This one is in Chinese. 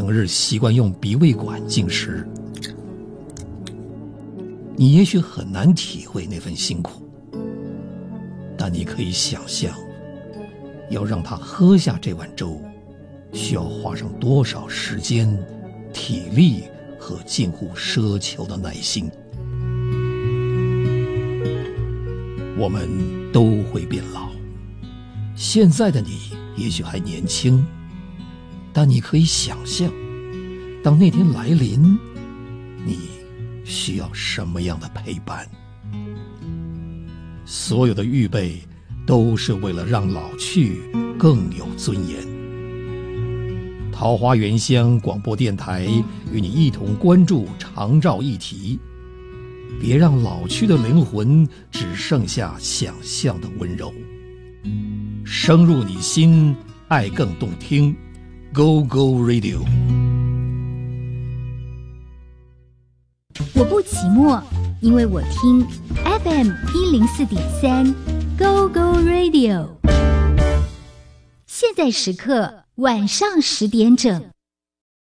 整日习惯用鼻胃管进食，你也许很难体会那份辛苦，但你可以想象，要让他喝下这碗粥，需要花上多少时间、体力和近乎奢求的耐心。我们都会变老，现在的你也许还年轻，但你可以想象，当那天来临，你需要什么样的陪伴？所有的预备都是为了让老去更有尊严。桃花源乡广播电台与你一同关注长照议题，别让老去的灵魂只剩下想象的温柔。深入你心，爱更动听。Go Go Radio。 我不寂寞，因为我听 FM 104.3 Go Go Radio。现在时刻晚上10点整。